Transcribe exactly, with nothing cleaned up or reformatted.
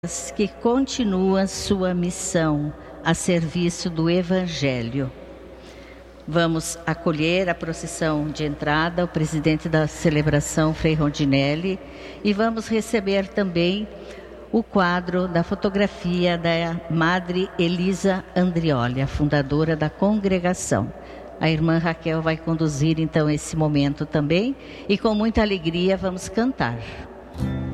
que continua sua missão a serviço do Evangelho. Vamos acolher a procissão de entrada, o presidente da celebração, Frei Rondinelli, e vamos receber também o quadro da fotografia da Madre Elisa Andrioli, a fundadora da congregação. A irmã Raquel vai conduzir então esse momento também, e com muita alegria vamos cantar.